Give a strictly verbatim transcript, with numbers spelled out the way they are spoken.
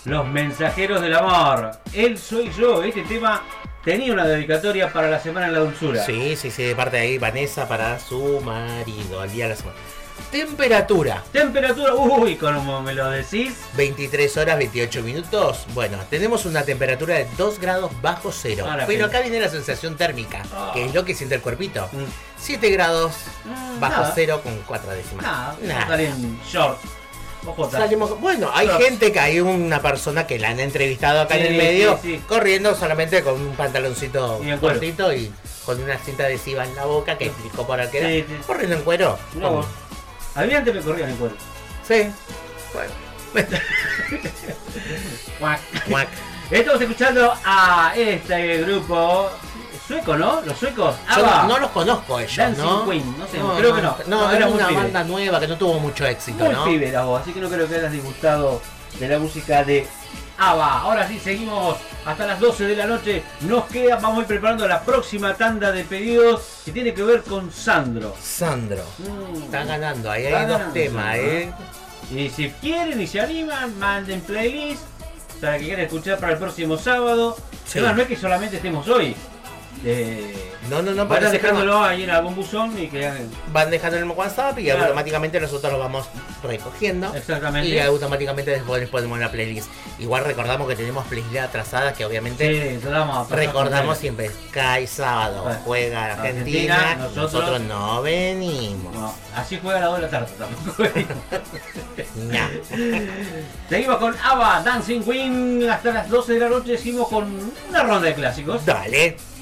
Los mensajeros del amor. Él soy yo. Este tema tenía una dedicatoria para la Semana en la Dulzura. Sí, sí, sí, de parte de ahí, Vanessa para su marido, al día de la semana. Temperatura. Temperatura, uy, como me lo decís. veintitrés horas, veintiocho minutos. Bueno, tenemos una temperatura de dos grados bajo cero. Ahora, pero pero... acá viene la sensación térmica, oh. que es lo que siente el cuerpito. Mm. siete grados mm, bajo nada. cero con cuatro décimas. Nada, nada. Salir en short. Salimos, bueno, hay Crocs. Gente que hay una persona que la han entrevistado acá sí, en el medio, sí, sí. corriendo solamente con un pantaloncito cortito y con una cinta adhesiva en la boca que explicó para qué era. Sí, sí. Corriendo en cuero. No. A mí antes me corrían en cuero. Sí. Bueno. Guac. Guac. Estamos escuchando a este grupo sueco, ¿no? Los suecos. Yo no, no los conozco ellos, Dancing ¿no? Queen, no sé, no, creo no, que no. No, no era una banda nueva que no tuvo mucho éxito, muy ¿no? Muy pibe eras vos, así que no creo que hayas disgustado de la música de ABBA. Ahora sí, seguimos hasta las doce de la noche. Nos queda, vamos a ir preparando la próxima tanda de pedidos que tiene que ver con Sandro. Sandro. Mm. Está ganando, ahí Está hay ganando, dos temas, ¿eh? Y si quieren y se animan, manden playlist para que quieran escuchar para el próximo sábado. Sí. Además, no es que solamente estemos hoy. Eh, no, no, no. Van dejándolo ahí en algún buzón y que van dejando en el WhatsApp y claro. automáticamente nosotros lo vamos recogiendo. Exactamente. Y automáticamente después les ponemos la playlist. Igual recordamos que tenemos playlist atrasadas que obviamente sí, vamos a recordamos siempre. Cae sábado, bueno, juega Argentina, Argentina nosotros, nosotros no venimos. No, así juega a las dos de la tarde tampoco. Seguimos con ABBA, Dancing Queen hasta las doce de la noche. Seguimos con una ronda de clásicos. Dale.